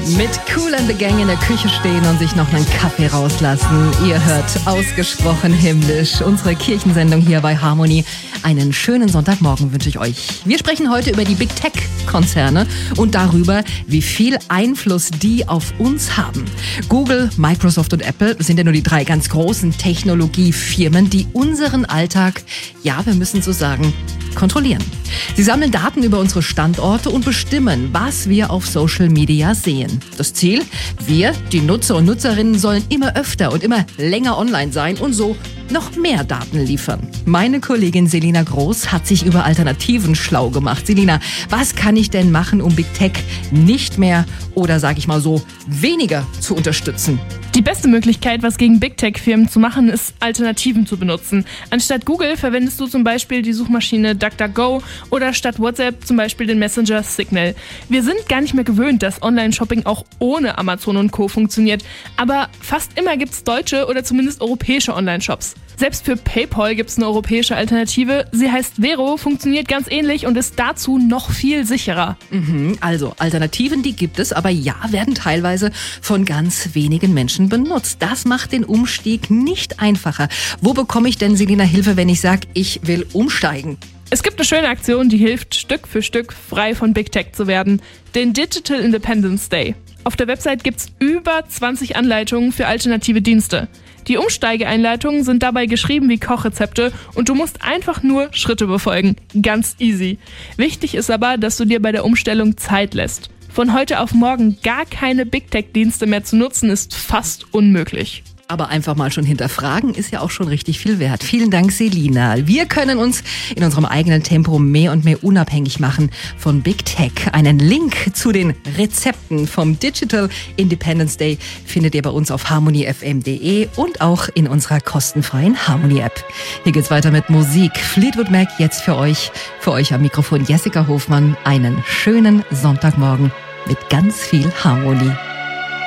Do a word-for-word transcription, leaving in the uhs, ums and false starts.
Mit Kool and the Gang in der Küche stehen und sich noch einen Kaffee rauslassen. Ihr hört ausgesprochen himmlisch unsere Kirchensendung hier bei Harmony. Einen schönen Sonntagmorgen wünsche ich euch. Wir sprechen heute über die Big Tech-Konzerne und darüber, wie viel Einfluss die auf uns haben. Google, Microsoft und Apple sind ja nur die drei ganz großen Technologiefirmen, die unseren Alltag, ja, wir müssen so sagen, kontrollieren. Sie sammeln Daten über unsere Standorte und bestimmen, was wir auf Social Media sehen. Das Ziel? Wir, die Nutzer und Nutzerinnen, sollen immer öfter und immer länger online sein und so noch mehr Daten liefern. Meine Kollegin Selina Groß hat sich über Alternativen schlau gemacht. Selina, was kann ich denn machen, um Big Tech nicht mehr oder, sag ich mal so, weniger zu unterstützen? Die beste Möglichkeit, was gegen Big Tech-Firmen zu machen, ist, Alternativen zu benutzen. Anstatt Google verwendest du zum Beispiel die Suchmaschine DuckDuckGo oder statt WhatsApp zum Beispiel den Messenger Signal. Wir sind gar nicht mehr gewöhnt, dass Online-Shopping auch ohne Amazon und Co. funktioniert. Aber fast immer gibt es deutsche oder zumindest europäische Online-Shops. Selbst für PayPal gibt es eine europäische Alternative. Sie heißt Vero, funktioniert ganz ähnlich und ist dazu noch viel sicherer. Mhm, also Alternativen, die gibt es, aber ja, werden teilweise von ganz wenigen Menschen benutzt. Das macht den Umstieg nicht einfacher. Wo bekomme ich denn, Selina, Hilfe, wenn ich sage, ich will umsteigen? Es gibt eine schöne Aktion, die hilft, Stück für Stück frei von Big Tech zu werden. Den Digital Independence Day. Auf der Website gibt's über zwanzig Anleitungen für alternative Dienste. Die Umsteigeeinleitungen sind dabei geschrieben wie Kochrezepte und du musst einfach nur Schritte befolgen. Ganz easy. Wichtig ist aber, dass du dir bei der Umstellung Zeit lässt. Von heute auf morgen gar keine Big Tech-Dienste mehr zu nutzen, ist fast unmöglich. Aber einfach mal schon hinterfragen ist ja auch schon richtig viel wert. Vielen Dank, Selina. Wir können uns in unserem eigenen Tempo mehr und mehr unabhängig machen von Big Tech. Einen Link zu den Rezepten vom Digital Independence Day findet ihr bei uns auf harmony f m punkt d e und auch in unserer kostenfreien Harmony-App. Hier geht's weiter mit Musik. Fleetwood Mac jetzt für euch. Für euch am Mikrofon Jessica Hofmann. Einen schönen Sonntagmorgen mit ganz viel Harmonie.